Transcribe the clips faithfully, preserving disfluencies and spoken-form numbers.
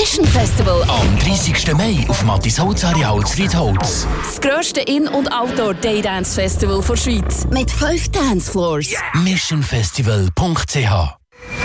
Mission Festival. Am dreißigsten Mai auf Mattisholz Areal Riedholz. Das grösste In- und Outdoor-Daydance-Festival der Schweiz. Mit fünf Dancefloors. Yeah. mission festival punkt c h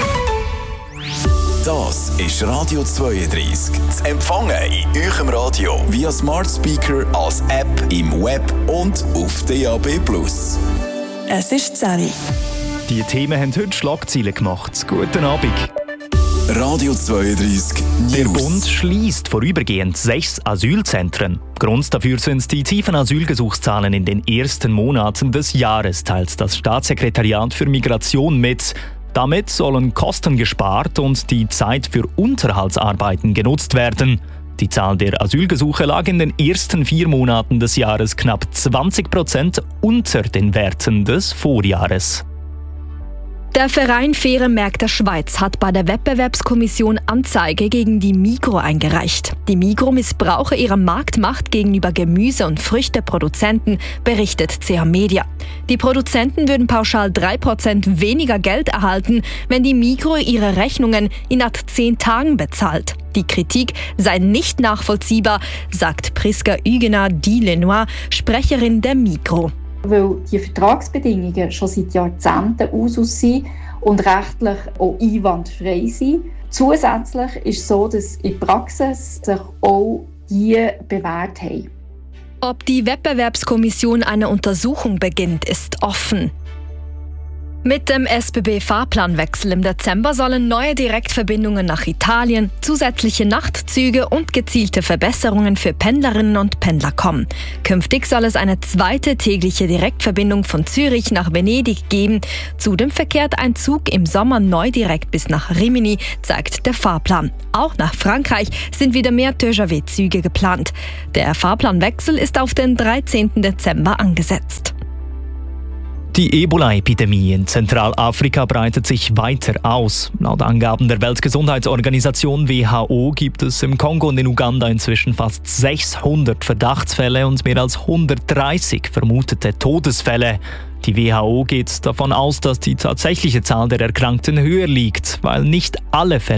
Das ist Radio zweiunddreißig. Zu empfangen in eurem Radio via Smart Speaker, als App, im Web und auf D A B plus. Es ist zehn. Die Themen haben heute Schlagzeilen gemacht. Guten Abend. Radio zweiunddreißig News. Der Bund schließt vorübergehend sechs Asylzentren. Grund dafür sind die tiefen Asylgesuchszahlen in den ersten Monaten des Jahres, teilt das Staatssekretariat für Migration mit. Damit sollen Kosten gespart und die Zeit für Unterhaltsarbeiten genutzt werden. Die Zahl der Asylgesuche lag in den ersten vier Monaten des Jahres knapp zwanzig Prozent unter den Werten des Vorjahres. Der Verein Faire Märkte Schweiz hat bei der Wettbewerbskommission Anzeige gegen die Migros eingereicht. Die Migros missbrauche ihre Marktmacht gegenüber Gemüse- und Früchteproduzenten, berichtet C H Media. Die Produzenten würden pauschal drei Prozent weniger Geld erhalten, wenn die Migros ihre Rechnungen innerhalb zehn Tagen bezahlt. Die Kritik sei nicht nachvollziehbar, sagt Priska Huguenard-Dilenois, Sprecherin der Migros. Weil die Vertragsbedingungen schon seit Jahrzehnten Usus sind und rechtlich auch einwandfrei sind. Zusätzlich ist es so, dass in der Praxis sich auch die bewährt haben. Ob die Wettbewerbskommission eine Untersuchung beginnt, ist offen. Mit dem S B B-Fahrplanwechsel im Dezember sollen neue Direktverbindungen nach Italien, zusätzliche Nachtzüge und gezielte Verbesserungen für Pendlerinnen und Pendler kommen. Künftig soll es eine zweite tägliche Direktverbindung von Zürich nach Venedig geben. Zudem verkehrt ein Zug im Sommer neu direkt bis nach Rimini, zeigt der Fahrplan. Auch nach Frankreich sind wieder mehr T G V-Züge geplant. Der Fahrplanwechsel ist auf den dreizehnten Dezember angesetzt. Die Ebola-Epidemie in Zentralafrika breitet sich weiter aus. Laut Angaben der Weltgesundheitsorganisation W H O gibt es im Kongo und in Uganda inzwischen fast sechshundert Verdachtsfälle und mehr als hundertdreißig vermutete Todesfälle. Die W H O geht davon aus, dass die tatsächliche Zahl der Erkrankten höher liegt, weil nicht alle Fälle